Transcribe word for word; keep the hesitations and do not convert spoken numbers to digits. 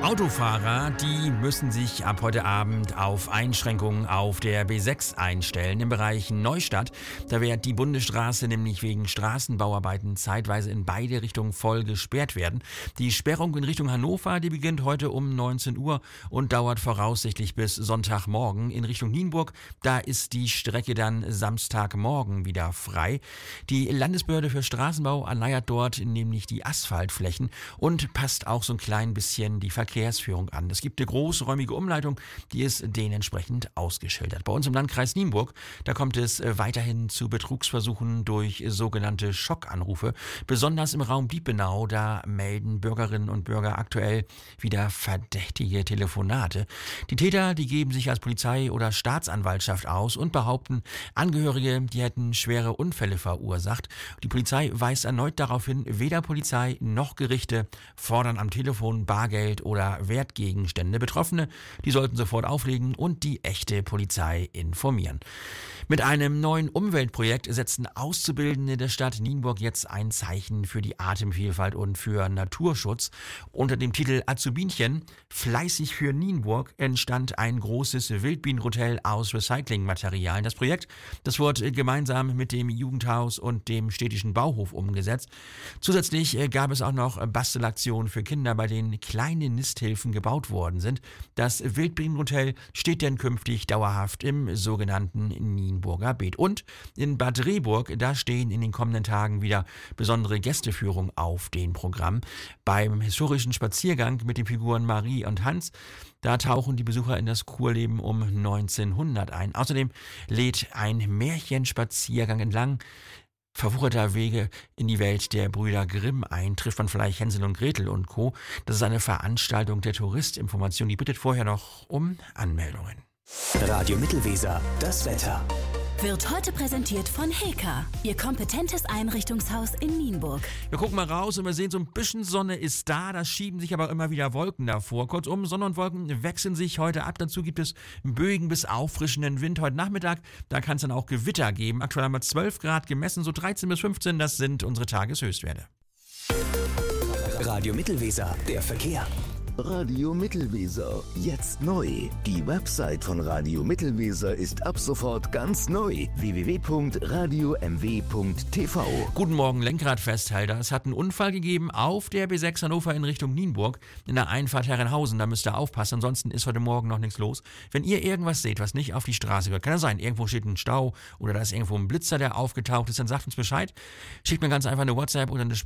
Autofahrer, die müssen sich ab heute Abend auf Einschränkungen auf der B sechs einstellen im Bereich Neustadt. Da wird die Bundesstraße nämlich wegen Straßenbauarbeiten zeitweise in beide Richtungen voll gesperrt werden. Die Sperrung in Richtung Hannover, die beginnt heute um neunzehn Uhr und dauert voraussichtlich bis Sonntagmorgen. In Richtung Nienburg, da ist die Strecke dann Samstagmorgen wieder frei. Die Landesbehörde für Straßenbau erneuert dort nämlich die Asphaltflächen und passt auch so ein klein bisschen die Verkehrsführung an. Es gibt eine großräumige Umleitung, die ist dementsprechend ausgeschildert. Bei uns im Landkreis Nienburg, da kommt es weiterhin zu Betrugsversuchen durch sogenannte Schockanrufe. Besonders im Raum Biepenau, da melden Bürgerinnen und Bürger aktuell wieder verdächtige Telefonate. Die Täter, die geben sich als Polizei oder Staatsanwaltschaft aus und behaupten, Angehörige, die hätten schwere Unfälle verursacht. Die Polizei weist erneut darauf hin, weder Polizei noch Gerichte fordern am Telefon Bargeld oder Wertgegenstände. Betroffene, die sollten sofort auflegen und die echte Polizei informieren. Mit einem neuen Umweltprojekt setzen Auszubildende der Stadt Nienburg jetzt ein Zeichen für die Artenvielfalt und für Naturschutz. Unter dem Titel Azubinchen, fleißig für Nienburg, entstand ein großes Wildbienenhotel aus Recyclingmaterialien. Das Projekt, das wurde gemeinsam mit dem Jugendhaus und dem städtischen Bauhof umgesetzt. Zusätzlich gab es auch noch Bastelaktionen für Kinder, bei denen kleine Nisthilfen gebaut worden sind. Das Wildbienenhotel steht denn künftig dauerhaft im sogenannten Nienburger Beet. Und in Bad Rehburg, da stehen in den kommenden Tagen wieder besondere Gästeführungen auf dem Programm. Beim historischen Spaziergang mit den Figuren Marie und Hans, da tauchen die Besucher in das Kurleben um neunzehnhundert ein. Außerdem lädt ein Märchenspaziergang entlang verwucherter Wege in die Welt der Brüder Grimm ein. Trifft man vielleicht Hänsel und Gretel und Co. Das ist eine Veranstaltung der Touristinformation. Die bittet vorher noch um Anmeldungen. Radio Mittelweser, das Wetter. Wird heute präsentiert von Heka, Ihr kompetentes Einrichtungshaus in Nienburg. Wir gucken mal raus und wir sehen, so ein bisschen Sonne ist da, da schieben sich aber immer wieder Wolken davor. Kurzum, Sonne und Wolken wechseln sich heute ab. Dazu gibt es einen böigen bis auffrischenden Wind. Heute Nachmittag, da kann es dann auch Gewitter geben. Aktuell haben wir zwölf Grad gemessen, so dreizehn bis fünfzehn, das sind unsere Tageshöchstwerte. Radio Mittelweser, der Verkehr. Radio Mittelweser, jetzt neu. Die Website von Radio Mittelweser ist ab sofort ganz neu. w w w punkt radio m w punkt t v. Guten Morgen, Lenkradfesthalter. Es hat einen Unfall gegeben auf der B sechs Hannover in Richtung Nienburg in der Einfahrt Herrenhausen. Da müsst ihr aufpassen, ansonsten ist heute Morgen noch nichts los. Wenn ihr irgendwas seht, was nicht auf die Straße gehört, kann ja sein, irgendwo steht ein Stau oder da ist irgendwo ein Blitzer, der aufgetaucht ist, dann sagt uns Bescheid. Schickt mir ganz einfach eine WhatsApp oder eine